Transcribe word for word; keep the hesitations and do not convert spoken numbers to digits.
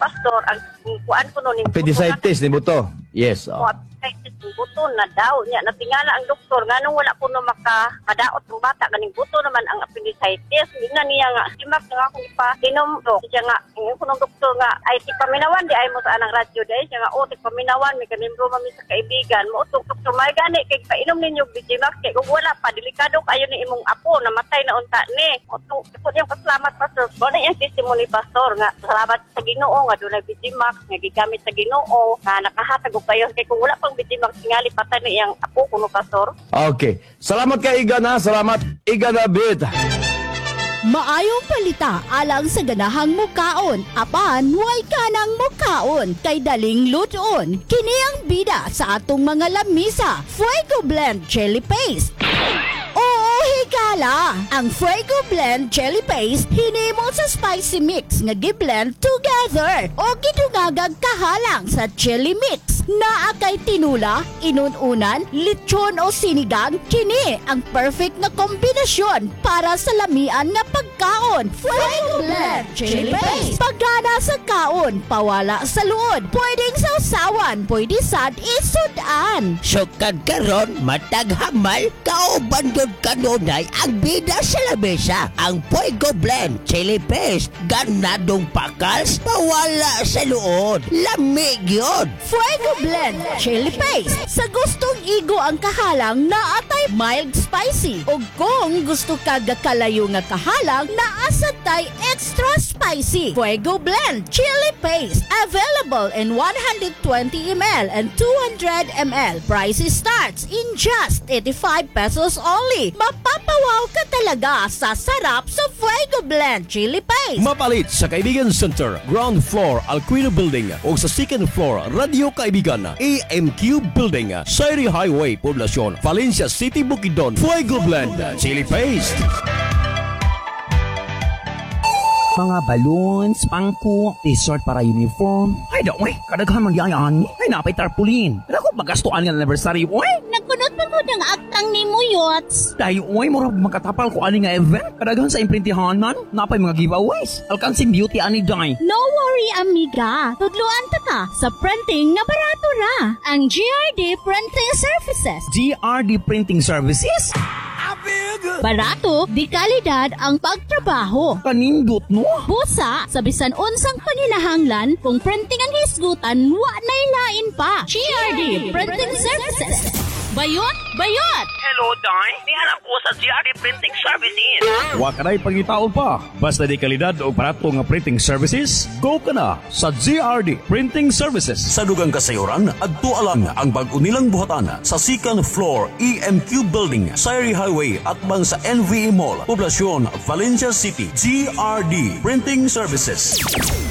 pastor, ang kuan ko nun. Appendicitis ni buto. Yes. O, Oh. appendicitis ng buto na daw. Nya, natingala ang doktor, nga nung wala ko na makadaot ng bata, ganing buto naman ang appendicitis. Hindi na niya nga, si Mac nga akong ipa-inom do. Siya nga, yung kunong doktor nga, ay ti paminawan, di ay mo sa anang radyo dahil siya nga, o ti paminawan, may kanimro mami sa kaibigan. Mo utong doktor, may gani, kay painom ninyo B J Max, kay kung wala pa, delikado kayo ni imong apo, namatay na unta ni. O utong, ipon yung pasalamat, pastor. O na yung testimony, pastor, nga, salamat sa Ginoo, nga doon ay B J Max, nga gigamit sa Ginoo, nga nakahatag og kayo. Kay kung wala pang B J Max, tingali patay na iyang apo, kuno pastor. Okay. Salamat kay Igan ha. Salamat Igan David. Maayong palita alang sa ganahang mukaon, apan way kanang mukaon kay daling luton. Kini ang bida sa atong mga lamisa, Fuego Blend Chili Paste. Oo, higala! Ang Fuego Blend Chili Paste hinimo sa spicy mix nga gi-blend together o gidungagag kahalang sa chili mix. Naa kay tinula, inununan, lechon o sinigang, kini ang perfect na kombinasyon para sa lamian nga pagkaon. Fuego Blend Chili Paste. Pagana sa kaon, pawala sa luod. Pwedeng sausawan, pwede sad isudan. Sukad karon matag hamal kauban gud kanunay ang bida sa lamesa. Ang Fuego Blend Chili Paste ganadong pakals pawala sa luod. Lamig yun. Fuego Blend Chili Paste. Sa gustong igo ang kahalang na atay mild spicy. O kung gusto ka gakalayo nga kahalang na asatay extra spicy. Fuego Blend Chili Paste. Available in one hundred twenty milliliters and two hundred milliliters. Price starts in just eighty-five pesos only. Mapapawaw ka talaga sa sarap sa Fuego Blend Chili Paste. Mapalit sa Kaibigan Center, ground floor, Alquino Building o sa second floor, Radio Kaibigan, A M Q Building, Sairi Highway, Poblacion, Valencia City, Bukidnon. Fuego Blend Chili Paste. Mga balloons, pangko, t-shirt para uniform. Ay, daw, eh, kadaghan magyayaan. Ay, napay tarpulin. Ako, magastuan nga anniversary, oy. Nagkunot pa mo ng aktang ni mo, Yots. Dahil, oy, mura makatapal ko ani nga event. Kadaghan sa imprintihanan, napay mga giveaways. Alkansing beauty ani day. No worry, amiga. Tudluan ta ka sa printing na barato ra. Ang G R D Printing Services. G R D Printing Services? Barato, di kalidad ang pagtrabaho. Kanindot, no? Busa, sa bisan unsang panilahanglan, kung printing ang hisgutan, wa na ilain pa. G R D Printing Services. Bayot, bayot! Hello, day. Nihanap ko sa G R D Printing Services. Wa ka na'y pangitaon pa. Basta di kalidad o barato nga printing services, go ka na sa G R D Printing Services. Sa dugang kasayuran, adto alang ang bag-o nilang buhatan sa second floor E M Q Building, Sairi Highway at bang sa N V E Mall, Poblacion, Valencia City. G R D Printing Services.